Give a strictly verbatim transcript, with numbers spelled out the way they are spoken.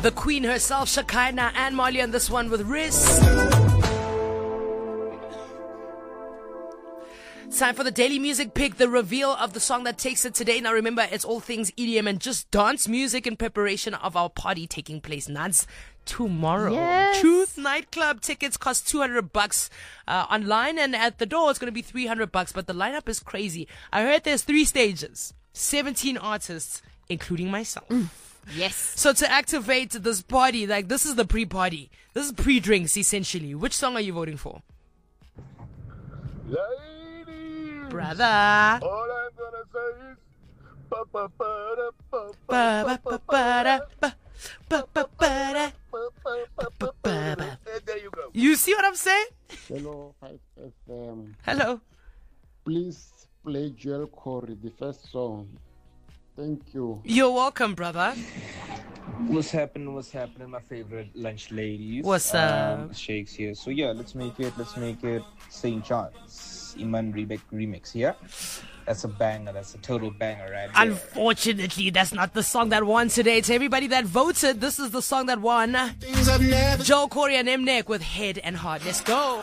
The queen herself, Shekinah and Marley, on this one with Riz. Time for the daily music pick, the reveal of the song that takes it today. Now remember, it's all things E D M and just dance music in preparation of our party taking place Nads tomorrow. Yes. Truth Nightclub tickets cost two hundred bucks uh, online, and at the door it's going to be three hundred bucks, but the lineup is crazy. I heard there's three stages, seventeen artists, including myself. Mm. Yes. So to activate this party, like this is the pre-party. This is pre-drinks essentially. Which song are you voting for? Ladies, Brother. all I'm gonna say is ba ba ba da ba Ba, ba, ba, ba, da, ba, ba, ba, ba, da. ba ba ba ba ba. There you go. You see what I'm saying? Hello, five F M. Hello. Please play Joel Corey, the first song. Thank you. You're welcome, brother. What's happening? What's happening? My favorite lunch ladies. What's up? Um, Shakes here. So yeah, let's make it. Let's make it Saint John's Iman Rebek remix here. That's a banger. That's a total banger, right? there. Unfortunately, that's not the song that won today. To everybody that voted, this is the song that won. Joel Corey and Mnek with Head and Heart. Let's go.